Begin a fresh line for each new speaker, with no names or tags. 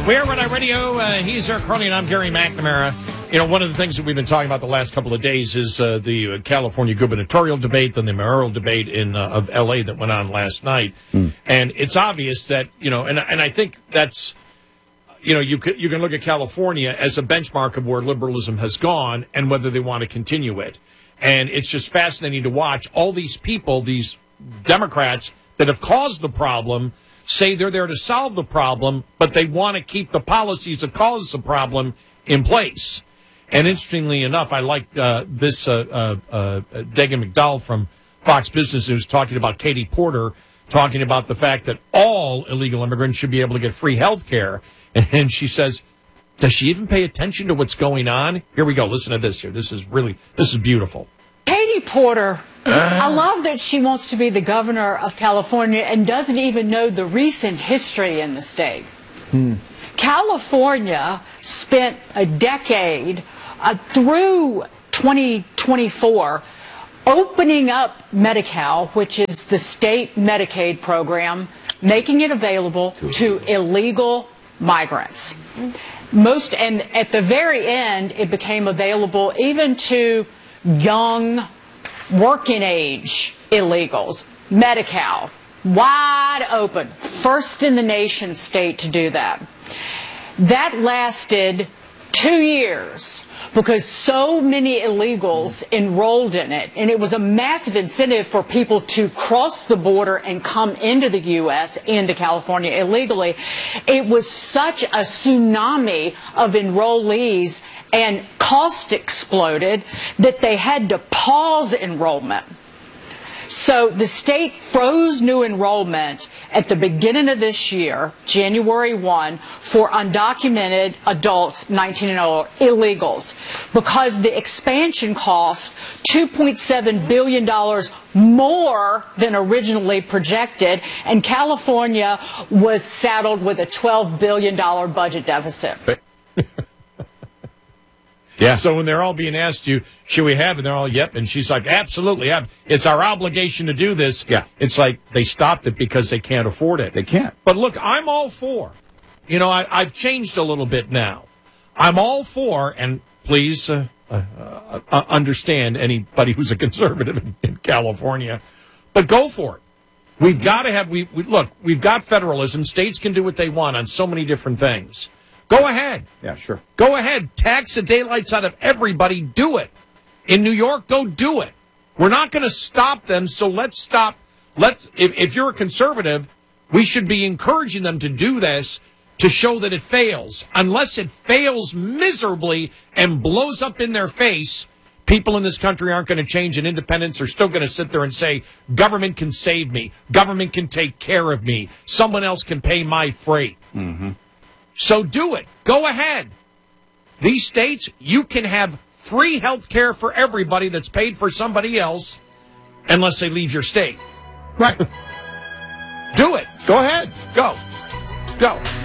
We're Red Eye Radio. He's Eric Crowley, and I'm Gary McNamara. You know, one of the things that we've been talking about the last couple of days is the California gubernatorial debate and the mayoral debate of L.A. that went on last night. And it's obvious that, and I think that's, you can look at California as a benchmark of where liberalism has gone and whether they want to continue it. And it's just fascinating to watch all these people, these Democrats that have caused the problem, say they're there to solve the problem, but they want to keep the policies that cause the problem in place. And interestingly enough, I like this Dagan McDowell from Fox Business News talking about Katie Porter, talking about the fact that all illegal immigrants should be able to get free health care. And she says, does she even pay attention to what's going on? Here we go. Listen to this here. This is beautiful.
Katie Porter, I love that she wants to be the governor of California and doesn't even know the recent history in the state. California spent a decade through 2024 opening up Medi-Cal, which is the state Medicaid program, making it available to illegal migrants. And at the very end, it became available even to young, working age illegals. Medi-Cal, wide open, first in the nation state to do that. That lasted 2 years because so many illegals enrolled in it, and it was a massive incentive for people to cross the border and come into the U.S., into California illegally. It was such a tsunami of enrollees, and cost exploded that they had to pause enrollment. So the state froze new enrollment at the beginning of this year, January 1, for undocumented adults 19 and older, illegals, because the expansion cost $2.7 billion more than originally projected, and California was saddled with a $12 billion budget deficit.
Yeah. So when they're all being asked you, should we have it? They're all, yep. And she's like, absolutely. It's our obligation to do this.
Yeah.
It's like they stopped it because they can't afford it.
They can't.
But look, I'm all for, I've changed a little bit now. I'm all for, and please understand anybody who's a conservative in California, but go for it. We've got to have, we've got federalism. States can do what they want on so many different things. Go ahead.
Yeah, sure.
Go ahead. Tax the daylights out of everybody. Do it. In New York, go do it. We're not going to stop them, so let's stop. If you're a conservative, we should be encouraging them to do this to show that it fails. Unless it fails miserably and blows up in their face, people in this country aren't going to change, and independents are still going to sit there and say, government can save me. Government can take care of me. Someone else can pay my freight.
Mm-hmm.
So do it. Go ahead. These states, you can have free health care for everybody that's paid for somebody else unless they leave your state.
Right.
Do it.
Go ahead.
Go. Go.